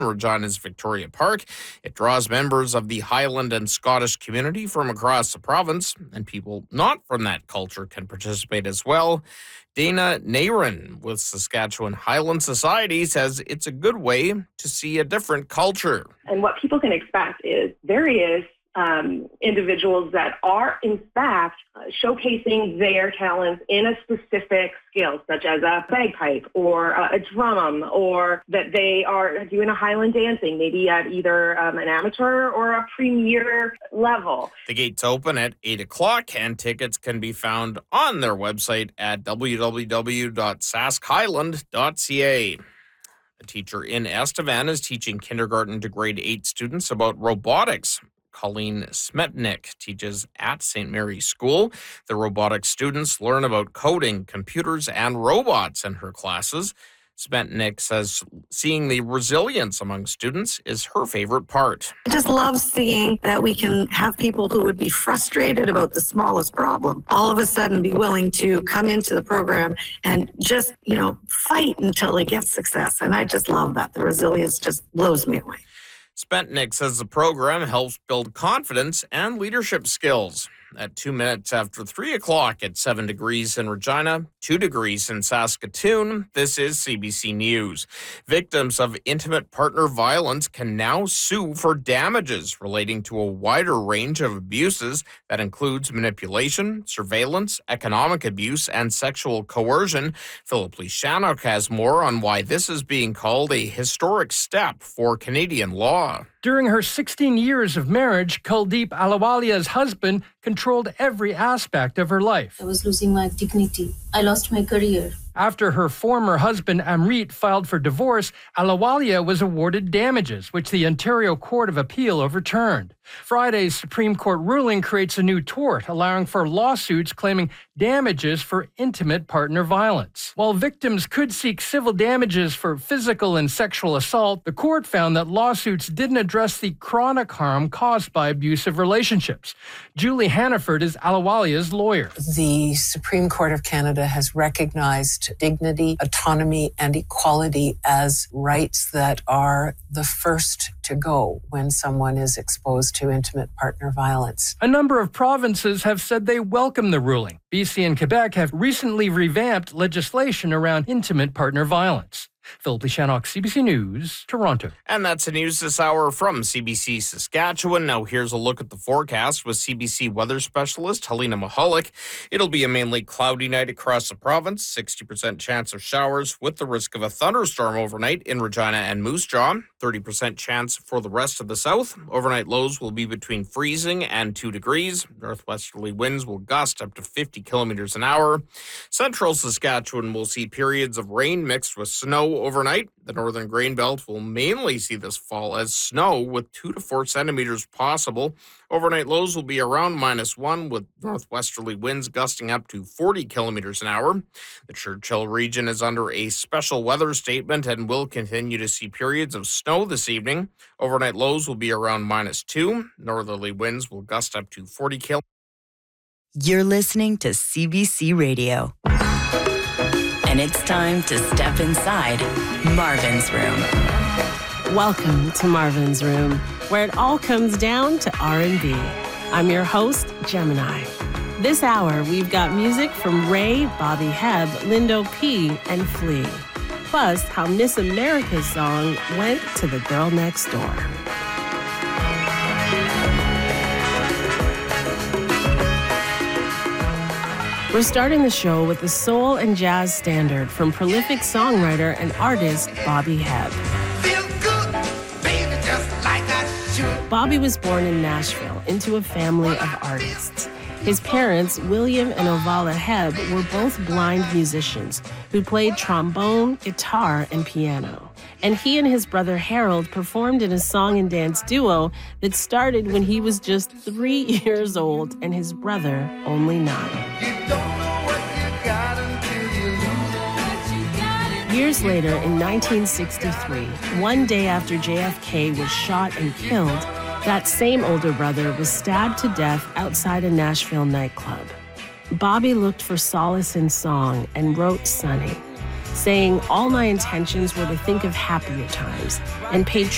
Regina's Victoria Park. It draws members of the Highland and Scottish community from across the province, and people not from that culture can participate as well. Dana Nairon with Saskatchewan Highland Society says it's a good way to see a different culture. And what people can expect is various individuals that are, in fact, showcasing their talents in a specific skill, such as a bagpipe or a drum, or that they are doing a Highland dancing, maybe at either an amateur or a premier level. The gates open at 8 o'clock, and tickets can be found on their website at www.saskhighland.ca. A teacher in Estevan is teaching kindergarten to grade 8 students about robotics. Colleen Smetnick teaches at St. Mary's School. The robotics students learn about coding, computers, and robots in her classes. Smetnick says seeing the resilience among students is her favorite part. I just love seeing that we can have people who would be frustrated about the smallest problem all of a sudden be willing to come into the program and just, fight until they get success. And I just love that. The resilience just blows me away. Spentnick says the program helps build confidence and leadership skills. At 2 minutes after 3 o'clock at 7 degrees in Regina, 2 degrees in Saskatoon, this is CBC News. Victims of intimate partner violence can now sue for damages relating to a wider range of abuses that includes manipulation, surveillance, economic abuse, and sexual coercion. Philip Lishanok has more on why this is being called a historic step for Canadian law. During her 16 years of marriage, Kuldeep Ahluwalia's husband controlled every aspect of her life. I was losing my dignity. I lost my career. After her former husband, Amrit, filed for divorce, Ahluwalia was awarded damages, which the Ontario Court of Appeal overturned. Friday's Supreme Court ruling creates a new tort, allowing for lawsuits claiming damages for intimate partner violence. While victims could seek civil damages for physical and sexual assault, the court found that lawsuits didn't address the chronic harm caused by abusive relationships. Julie Hannaford is Ahluwalia's lawyer. The Supreme Court of Canada has recognized dignity, autonomy, and equality as rights that are the first to go when someone is exposed to intimate partner violence. A number of provinces have said they welcome the ruling. BC and Quebec have recently revamped legislation around intimate partner violence. Philip Lishanok, CBC News, Toronto. And that's the news this hour from CBC Saskatchewan. Now here's a look at the forecast with CBC weather specialist Helena Mahalik. It'll be a mainly cloudy night across the province, 60% chance of showers with the risk of a thunderstorm overnight in Regina and Moose Jaw, 30% chance for the rest of the south. Overnight lows will be between freezing and 2 degrees. Northwesterly winds will gust up to 50 kilometers an hour. Central Saskatchewan will see periods of rain mixed with snow overnight. The northern grain belt will mainly see this fall as snow with 2 to 4 centimeters possible. Overnight lows will be around -1 with northwesterly winds gusting up to 40 kilometers an hour. The Churchill region is under a special weather statement and will continue to see periods of snow this evening. Overnight lows will be around -2. Northerly winds will gust up to 40 kilometers. You're listening to CBC Radio. And it's time to step inside Marvin's Room. Welcome to Marvin's Room, where it all comes down to R&B. I'm your host, Gemini. This hour, we've got music from Ray, Bobby Hebb, Lindo P, and Flea. Plus, how Miss America's song went to the girl next door. We're starting the show with the soul and jazz standard from prolific songwriter and artist Bobby Hebb. Feel good, baby, just like I should. Bobby was born in Nashville into a family of artists. His parents, William and Ovala Hebb, were both blind musicians who played trombone, guitar, and piano. And he and his brother Harold performed in a song and dance duo that started when he was just 3 years old and his brother only 9. Years later, in 1963, one day after JFK was shot and killed, that same older brother was stabbed to death outside a Nashville nightclub. Bobby looked for solace in song and wrote Sunny, saying, "All my intentions were to think of happier times and pay